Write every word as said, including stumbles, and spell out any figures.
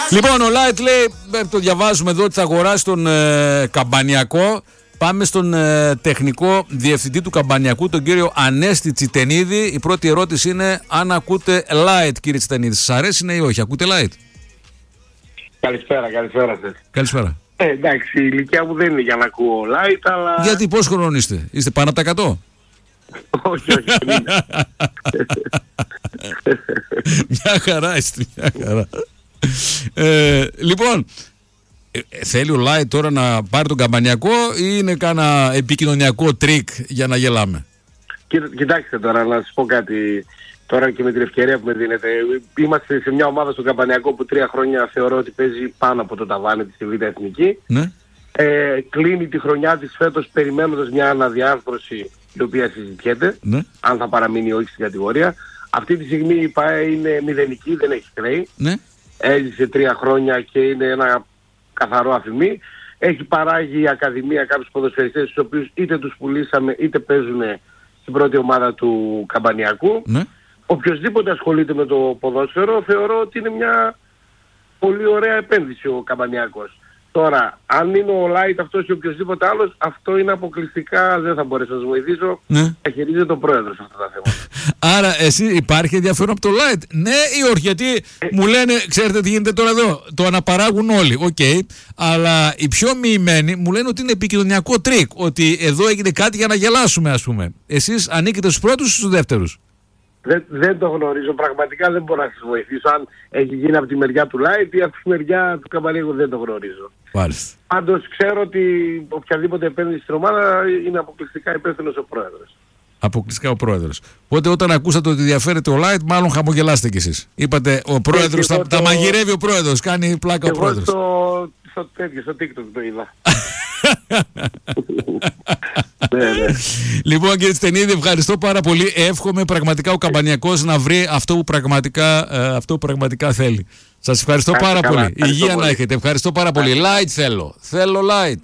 Λοιπόν, ο Light λέει, το διαβάζουμε εδώ, ότι θα αγοράσει τον ε, Καμπανιακό. Πάμε στον ε, τεχνικό διευθυντή του Καμπανιακού, τον κύριο Ανέστη Τσιτενίδη. Η πρώτη ερώτηση είναι αν ακούτε Light, κύριε Τσιτενίδη. Σας αρέσει, ναι ή όχι? Ακούτε Light? Καλησπέρα, καλησπέρα σας. Καλησπέρα. Ε, εντάξει, η ηλικία μου δεν είναι για να ακούω Light, αλλά... Γιατί, πώς χρονών είστε? Είστε πάνω από τα εκατό? όχι, όχι, δεν είναι. Μια χαρά είστε, μια χαρά. Ε, λοιπόν, ε, θέλει ο Light τώρα να πάρει τον Καμπανιακό ή είναι κάνα επικοινωνιακό τρίκ για να γελάμε? Κοιτάξτε τώρα, να σας πω κάτι τώρα και με την ευκαιρία που με δίνετε. Είμαστε σε μια ομάδα στον Καμπανιακό που τρία χρόνια θεωρώ ότι παίζει πάνω από το ταβάνι της στη Β' Εθνική. Ναι. Ε, κλείνει τη χρονιά της φέτος περιμένοντας μια αναδιάρθρωση η οποία συζητιέται, ναι, αν θα παραμείνει ή όχι στην κατηγορία. Αυτή τη στιγμή η ΠΑΕ είναι μηδενική, δεν έχει χρέη. Ναι. Έζησε τρία χρόνια και είναι ένα καθαρό αφημί. Έχει παράγει η Ακαδημία κάποιους ποδοσφαιριστές, τους οποίους είτε τους πουλήσαμε είτε παίζουν στην πρώτη ομάδα του Καμπανιακού. Ναι. Οποιοςδήποτε ασχολείται με το ποδόσφαιρο θεωρώ ότι είναι μια πολύ ωραία επένδυση ο Καμπανιακός. Τώρα, αν είναι ο Light αυτός ή οποιοσδήποτε άλλος, αυτό είναι αποκλειστικά, δεν θα μπορέσω να σας βοηθήσω. Ναι. Θα χειρίζεται ο πρόεδρος αυτά τα θέματα. Άρα, εσύ υπάρχει ενδιαφέρον από το Light? Ναι ή όχι? Γιατί ε... μου λένε, ξέρετε τι γίνεται τώρα εδώ, το αναπαράγουν όλοι, οκ. Okay, αλλά οι πιο μοιημένοι μου λένε ότι είναι επικοινωνιακό τρίκ, ότι εδώ έγινε κάτι για να γελάσουμε, ας πούμε. Εσείς ανήκετε στους πρώτους ή στους δεύτερους? Δεν, δεν το γνωρίζω, πραγματικά δεν μπορώ να σας βοηθήσω αν έχει γίνει από τη μεριά του Light ή από τη μεριά του Καμπανιακού, δεν το γνωρίζω. Μάλιστα. Πάντως ξέρω ότι οποιαδήποτε επένδυση στην ομάδα είναι αποκλειστικά υπεύθυνος ο πρόεδρος. Αποκλειστικά ο πρόεδρος. Οπότε όταν ακούσατε ότι ενδιαφέρεται ο Light, μάλλον χαμογελάστε κι εσείς. Είπατε ο πρόεδρος, τα, το... τα μαγειρεύει ο πρόεδρος, κάνει πλάκα εγώ ο πρόεδρος. Εγώ στο, στο, στο TikTok το είδα. Ναι, ναι. Λοιπόν, κύριε Τσιτενίδη, ευχαριστώ πάρα πολύ. Εύχομαι πραγματικά ο Καμπανιακός να βρει αυτό που πραγματικά, ε, αυτό που πραγματικά θέλει. Σας ευχαριστώ Ά, πάρα καλά. πολύ. Ευχαριστώ Υγεία πολύ. να έχετε. Ευχαριστώ πάρα πολύ. Light θέλω. Θέλω Light.